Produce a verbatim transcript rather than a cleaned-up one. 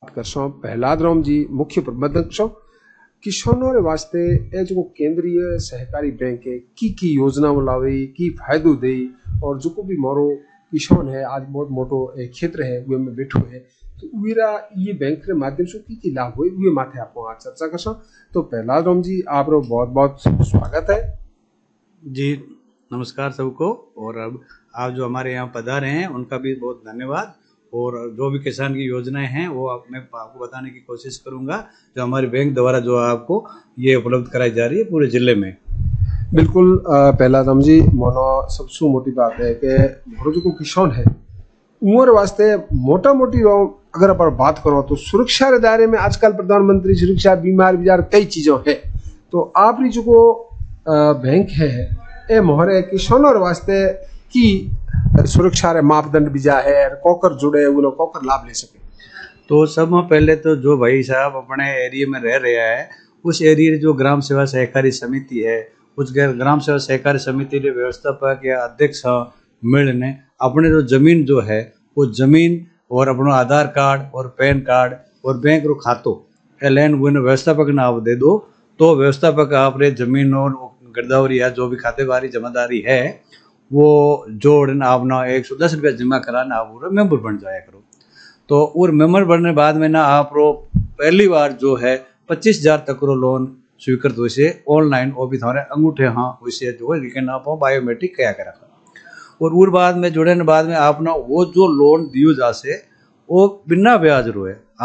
बात करसों प्रहलाद राम जी मुख्य प्रबंधक छो किसानों रे वास्ते ए जो केंद्रीय सहकारी बैंक है की की योजना लावे की फायदो दे और जो भी मोरो किसान है आज बहुत मोटो क्षेत्र है वे में बैठो है तो उरा ये बैंक के माध्यम से की की लाभ हुए वे माथे आप आज चर्चा करसों। तो प्रहलाद राम जी आपरो बहुत बहुत स्वागत है जी। नमस्कार सबको। और अब आप जो हमारे यहाँ पधारे हैं उनका भी बहुत धन्यवाद। और जो भी किसान की योजनाएं हैं वो आप मैं आपको बताने की कोशिश करूंगा जो हमारे बैंक द्वारा जो आपको ये उपलब्ध कराई जा रही है पूरे जिले में। बिल्कुल प्रहलाद राम जी मोनो सबसे मोटी बात है कि मोरो जो किसान है उम्र वास्ते मोटा मोटी अगर अपन बात करो तो सुरक्षा के दायरे में आजकल प्रधानमंत्री सुरक्षा बीमा बाजार कई चीजों है तो आप जो बैंक है ए मोहरे किसानों वास्ते की सुरक्षा रे मापदंड बीजा है कोकर जुड़े वो कोकर लाभ ले सके। तो सब में पहले तो जो भाई साहब अपने एरिया में रह रहा है उस एरिया जो ग्राम सेवा सहकारी समिति है उस ग्राम सेवा सहकारी समिति के व्यवस्थापक या अध्यक्ष मिलने अपने जो जमीन जो है वो जमीन और अपना आधार कार्ड और पैन कार्ड और बैंक रो खातो लैंड व्यवस्थापक ने आप दे दो तो व्यवस्थापक आपने जमीन और गिरदावरी या जो भी खातेदारी जमादारी है वो जोड़ आपना एक सौ दस रुपया जमा कराना आप मेंबर बन जाया करो। तो और मेंबर बनने बाद में ना आप रो पहली बार जो है पच्चीस हजार तक रो लोन स्वीकृत हुई से ऑनलाइन वो भी थारे अंगूठे हाँ हुई से जो है लेकिन आप बायोमेट्रिक क्या करा और उर बाद में जुड़ने बाद में आपना वो जो लोन दियो जा से वो बिना ब्याज रो है।